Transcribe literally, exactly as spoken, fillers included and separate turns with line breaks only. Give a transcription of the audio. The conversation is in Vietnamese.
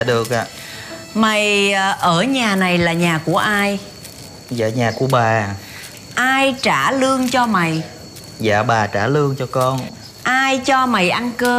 Được ạ.
Mày à, ở nhà này là nhà của ai?
Dạ nhà của bà.
Ai trả lương cho mày?
Dạ bà trả lương cho con.
Ai cho mày ăn cơm?